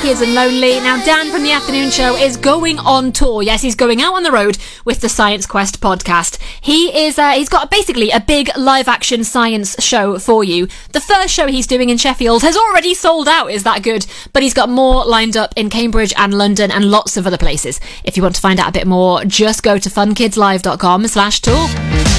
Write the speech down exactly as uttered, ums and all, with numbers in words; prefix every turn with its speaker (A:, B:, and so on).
A: Kids and Lonely. Now, Dan from the afternoon show is going on tour. Yes, he's going out on the road with the Science Quest podcast. He is, uh, he's got basically a big live-action science show for you. The first show he's doing in Sheffield has already sold out. Is that good? But he's got more lined up in Cambridge and London and lots of other places. If you want to find out a bit more, just go to funkidslive.com slash tour.